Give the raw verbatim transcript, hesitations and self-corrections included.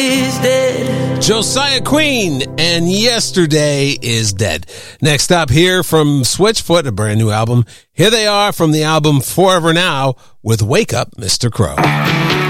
is dead. Josiah Queen and Yesterday is Dead. Next up here from Switchfoot, a brand new album. Here they are from the album Forever Now with Wake Up, Mister Crow.